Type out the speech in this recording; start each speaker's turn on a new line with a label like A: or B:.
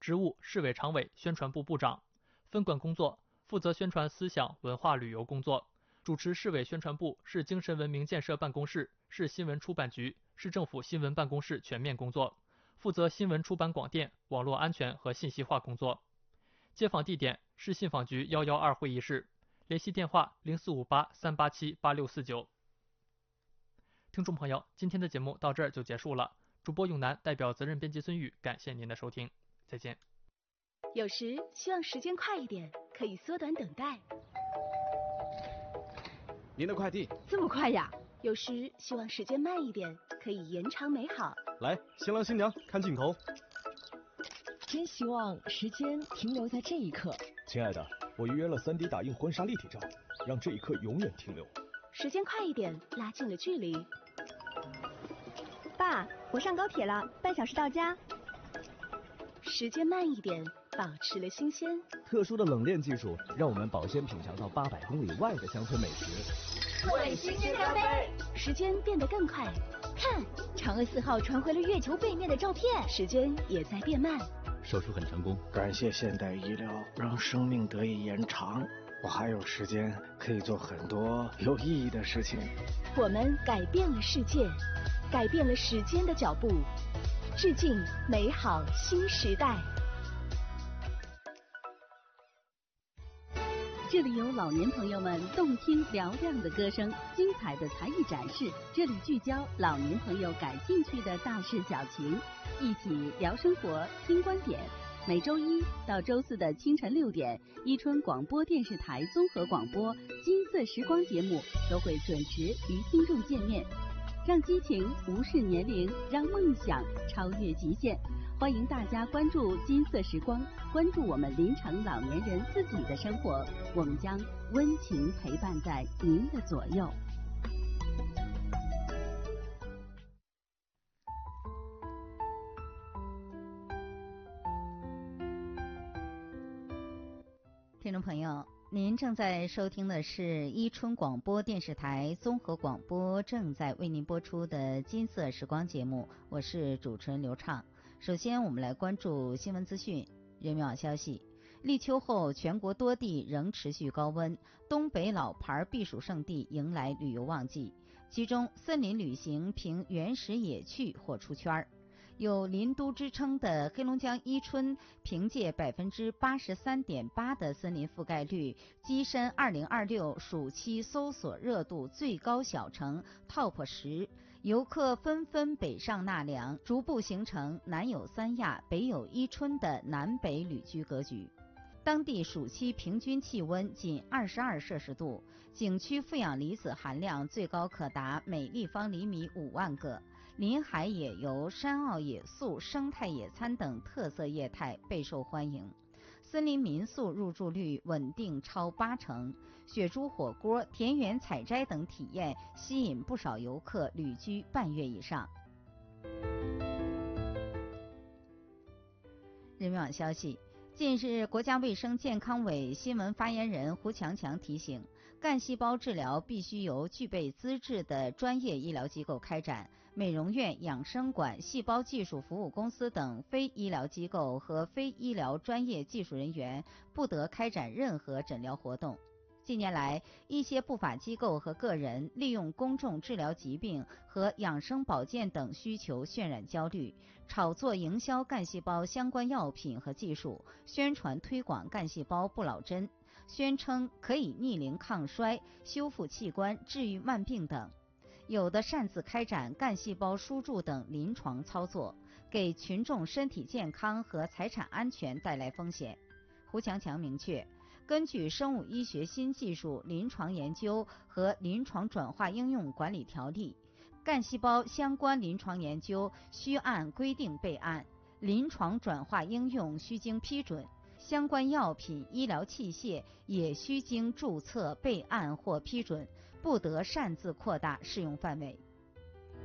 A: 职务市委常委、宣传部部长。分管工作负责宣传思想文化旅游工作，主持市委宣传部、市精神文明建设办公室、市新闻出版局、市政府新闻办公室全面工作，负责新闻出版广电、网络安全和信息化工作。接访地点市信访局112会议室，联系电话0458-387-8649。听众朋友，今天的节目到这儿就结束了。主播永南代表责任编辑孙宇，感谢您的收听，再见。
B: 有时希望时间快一点，可以缩短等待。
C: 您的快递
D: 这么快呀？
B: 有时希望时间慢一点，可以延长美好。
C: 来，新郎新娘看镜头。
D: 真希望时间停留在这一刻。
E: 亲爱的，我预约了3D 打印婚纱立体照，让这一刻永远停留。
B: 时间快一点，拉近了距离。
F: 爸，我上高铁了，半小时到家。
B: 时间慢一点，保持了新鲜。
G: 特殊的冷链技术让我们保鲜品尝到800公里外的乡村美食。
F: 为新鲜加杯。
B: 时间变得更快，
F: 看，嫦娥4号传回了月球背面的照片。
B: 时间也在变慢。
H: 手术很成功，
I: 感谢现代医疗，让生命得以延长。我还有时间可以做很多有意义的事情。
B: 我们改变了世界，改变了时间的脚步，致敬美好新时代。
J: 这里有老年朋友们动听嘹亮的歌声，精彩的才艺展示，这里聚焦老年朋友感兴趣的大事小情，一起聊生活，听观点。每周1到周4的清晨6点，伊春广播电视台综合广播金色时光节目都会准时与听众见面，让激情无视年龄，让梦想超越极限。欢迎大家关注金色时光，关注我们临城老年人自己的生活，我们将温情陪伴在您的左右。听众朋友，您正在收听的是伊春广播电视台综合广播正在为您播出的金色时光节目，我是主持人刘畅。首先我们来关注新闻资讯。人民网消息，立秋后全国多地仍持续高温，东北老牌避暑胜地迎来旅游旺季，其中森林旅行凭原始野趣火出圈。有林都之称的黑龙江伊春，凭借83.8%的森林覆盖率，跻身2026暑期搜索热度最高小城 TOP10，游客纷纷北上纳凉，逐步形成南有三亚、北有伊春的南北旅居格局。当地暑期平均气温仅22摄氏度，景区负氧离子含量最高可达每立方厘米5万个。临海野游、山坳野宿、生态野餐等特色业态备受欢迎，森林民宿入住率稳定超80%，雪猪火锅、田园采摘等体验吸引不少游客旅居半月以上。人民网消息，近日，国家卫生健康委新闻发言人胡强强提醒，干细胞治疗必须由具备资质的专业医疗机构开展，美容院、养生馆、细胞技术服务公司等非医疗机构和非医疗专业技术人员不得开展任何诊疗活动。近年来，一些不法机构和个人利用公众治疗疾病和养生保健等需求渲染焦虑，炒作营销干细胞相关药品和技术，宣传推广干细胞不老针，宣称可以逆龄抗衰、修复器官、治愈慢病等。有的擅自开展干细胞输注等临床操作，给群众身体健康和财产安全带来风险。胡强强明确，根据《生物医学新技术临床研究和临床转化应用管理条例》，干细胞相关临床研究需按规定备案，临床转化应用需经批准，相关药品、医疗器械也需经注册备案或批准，不得擅自扩大适用范围。